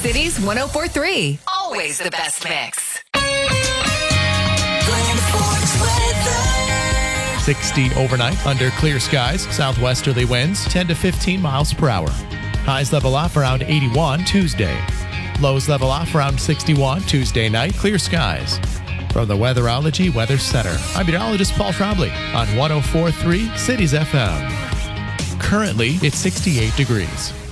Cities 104.3. Always the best mix. 60 overnight under clear skies. Southwesterly winds 10 to 15 miles per hour. Highs level off around 81 Tuesday. Lows level off around 61 Tuesday night. Clear skies. From the Weatherology Weather Center, I'm meteorologist Paul Trombley on 104.3 Cities FM. Currently, it's 68 degrees.